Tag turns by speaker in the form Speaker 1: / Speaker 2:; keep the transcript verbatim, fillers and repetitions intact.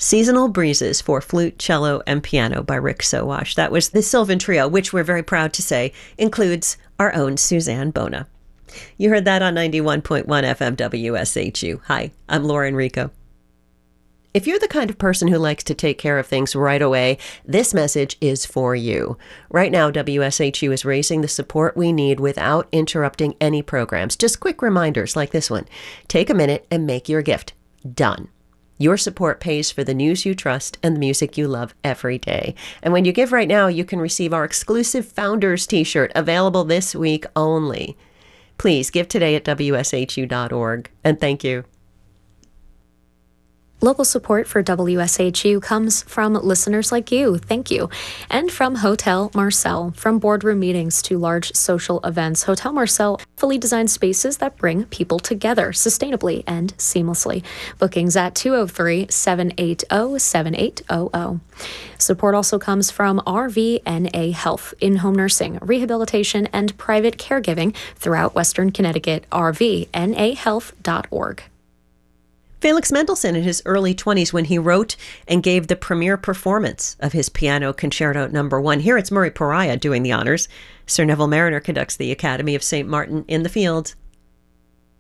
Speaker 1: Seasonal Breezes for Flute, Cello, and Piano by Rick Sowash. That was the Sylvan Trio, which we're very proud to say includes our own Suzanne Bona. You heard that on ninety-one point one F M W S H U. Hi, I'm Lauren Rico. If you're the kind of person who likes to take care of things right away, this message is for you. Right now, W S H U is raising the support we need without interrupting any programs. Just quick reminders like this one. Take a minute and make your gift. Done. Your support pays for the news you trust and the music you love every day. And when you give right now, you can receive our exclusive Founders t-shirt, available this week only. Please give today at W S H U dot org. And thank you.
Speaker 2: Local support for W S H U comes from listeners like you, thank you, and from Hotel Marcel. From boardroom meetings to large social events, Hotel Marcel fully designed spaces that bring people together sustainably and seamlessly. Bookings at two oh three, seven eight zero, seven eight zero zero. Support also comes from R V N A Health, in-home nursing, rehabilitation, and private caregiving throughout Western Connecticut, R V N A health dot org.
Speaker 1: Felix Mendelssohn in his early twenties when he wrote and gave the premiere performance of his Piano Concerto Number One. Here it's Murray Pariah doing the honors. Sir Neville Mariner conducts the Academy of Saint Martin in the Fields.